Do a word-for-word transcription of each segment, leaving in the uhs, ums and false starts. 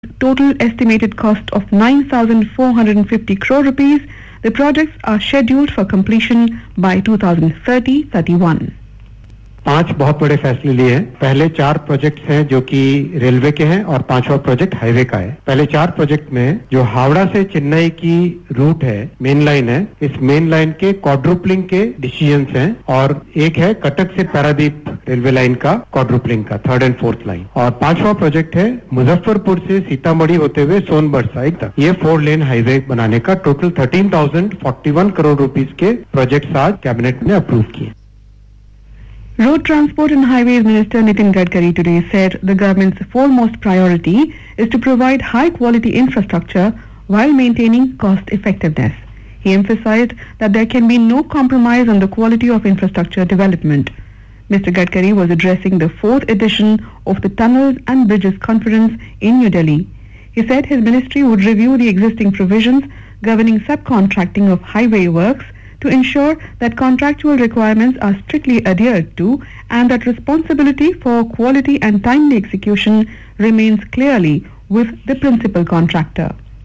total estimated cost of nine thousand four hundred fifty crore rupees. The projects are scheduled for completion by twenty thirty to thirty-one. पांच बहुत बड़े फैसले लिए हैं। पहले चार प्रोजेक्ट्स हैं जो कि रेलवे के हैं और पांचवा प्रोजेक्ट हाईवे का है। पहले चार प्रोजेक्ट में जो हावड़ा से चेन्नई की रूट है, मेन लाइन है, इस मेन लाइन के क्वाड्रुपलिंग के डिसीजंस हैं और एक है कटक से पारादीप रेलवे लाइन का क्वाड्रुपलिंग का थर्ड एंड फोर्थ लाइन। और पांचवा प्रोजेक्ट है मुजफ्फरपुर से सीतामढ़ी होते हुए सोनभद्र साइड तक ये फोर लेन हाईवे बनाने का total thirteen thousand forty one crore rupees के प्रोजेक्ट आज कैबिनेट ने अप्रूव किए। Road Transport and Highways Minister Nitin Gadkari today said the government's foremost priority is to provide high-quality infrastructure while maintaining cost-effectiveness. He emphasized that there can be no compromise on the quality of infrastructure development. Mister Gadkari was addressing the fourth edition of the Tunnels and Bridges Conference in New Delhi. He said his ministry would review the existing provisions governing subcontracting of highway works to ensure that contractual requirements are strictly adhered to and that responsibility for quality and timely execution remains clearly with the principal contractor.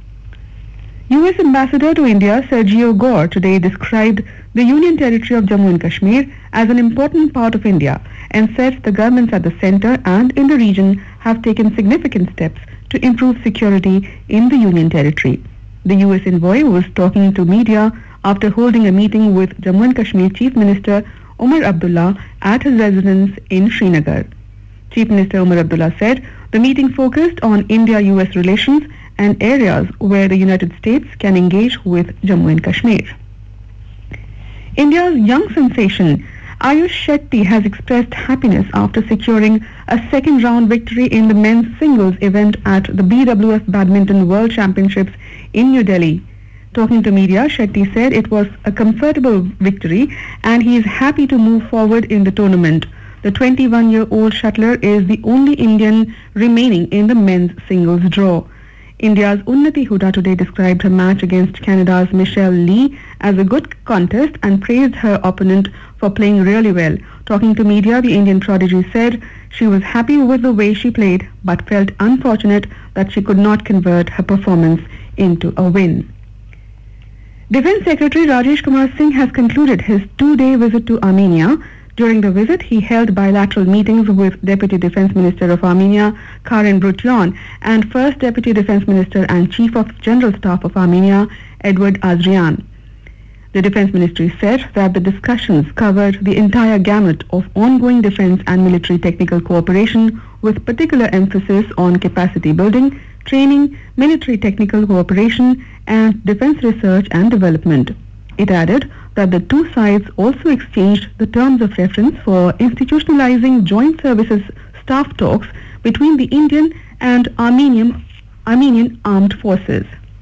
U S Ambassador to India Sergio Gore today described the Union Territory of Jammu and Kashmir as an important part of India and said the governments at the centre and in the region have taken significant steps to improve security in the Union Territory. The U S envoy was talking to media after holding a meeting with Jammu and Kashmir Chief Minister Umar Abdullah at his residence in Srinagar. Chief Minister Umar Abdullah said the meeting focused on India-U S relations and areas where the United States can engage with Jammu and Kashmir. India's young sensation Ayush Shetty has expressed happiness after securing a second round victory in the men's singles event at the B W F Badminton World Championships in New Delhi. Talking to media, Shetty said it was a comfortable victory and he is happy to move forward in the tournament. The twenty-one-year-old shuttler is the only Indian remaining in the men's singles draw. India's Unnati Huda today described her match against Canada's Michelle Lee as a good contest and praised her opponent for playing really well. Talking to media, the Indian prodigy said she was happy with the way she played but felt unfortunate that she could not convert her performance into a win. Defence Secretary Rajesh Kumar Singh has concluded his two-day visit to Armenia. During the visit, he held bilateral meetings with Deputy Defence Minister of Armenia, Karen Brutyon, and First Deputy Defence Minister and Chief of General Staff of Armenia, Edward Azrian. The Defence Ministry said that the discussions covered the entire gamut of ongoing defence and military technical cooperation with particular emphasis on capacity building, training, military technical cooperation and defence research and development. It added that the two sides also exchanged the terms of reference for institutionalizing joint services staff talks between the Indian and Armenian, Armenian armed forces.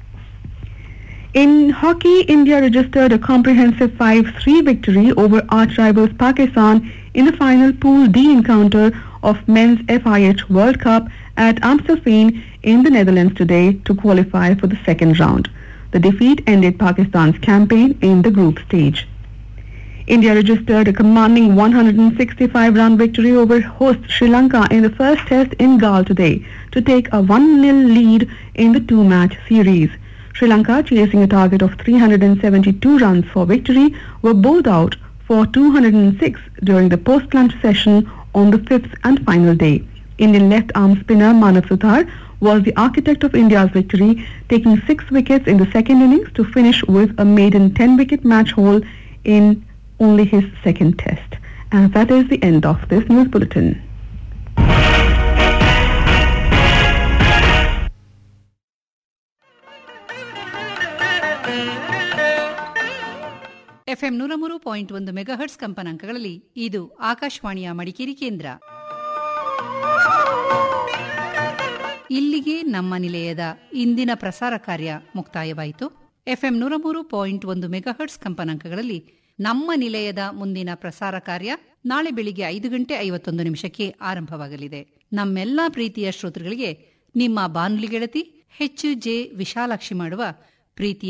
In hockey, India registered a comprehensive five three victory over arch rivals Pakistan in the final Pool D encounter of Men's F I H World Cup at Amstelveen in the Netherlands today to qualify for the second round. The defeat ended Pakistan's campaign in the group stage. India registered a commanding one hundred sixty-five run victory over host Sri Lanka in the first test in Galle today to take a one nil lead in the two-match series. Sri Lanka, chasing a target of three hundred seventy-two runs for victory, were bowled out for two hundred six during the post-lunch session on the fifth and final day. Indian left-arm spinner Manav Suthar was the architect of India's victory, taking six wickets in the second innings to finish with a maiden ten-wicket match haul in only his second test. And that is the end of this news bulletin. FM ನೂರ ಮೂರು point ಒಂದು megahertz ಕಂಪನಾಂಕಗಳಲ್ಲಿ ಇದು ಆಕಾಶವಾಣಿಯ ಮಡಿಕೇರಿ ಕೇಂದ್ರ. ಇಲ್ಲಿಗೆ ನಮ್ಮ ನಿಲಯದ ಇಂದಿನ ಪ್ರಸಾರ ಕಾರ್ಯ ಮುಕ್ತಾಯವಾಯಿತು. ಎಫ್ಎಂ ನೂರ ಮೂರು ಪಾಯಿಂಟ್ ಒಂದು ಮೆಗಾಹರ್ಟ್ಸ್ ಕಂಪನಾಂಕಗಳಲ್ಲಿ ನಮ್ಮ ನಿಲಯದ ಮುಂದಿನ ಪ್ರಸಾರ ಕಾರ್ಯ ನಾಳೆ ಬೆಳಿಗ್ಗೆ ಐದು ಗಂಟೆ ಐವತ್ತೊಂದು ನಿಮಿಷಕ್ಕೆ ಆರಂಭವಾಗಲಿದೆ. ನಮ್ಮೆಲ್ಲಾ ಪ್ರೀತಿಯ ಶ್ರೋತೃಗಳಿಗೆ ನಿಮ್ಮ ಬಾನುಲಿ ಗೆಳತಿ ಹೆಚ್ಚು ಜೆ ವಿಶಾಲಾಕ್ಷಿ ಮಾಡುವ ಪ್ರೀತಿಯ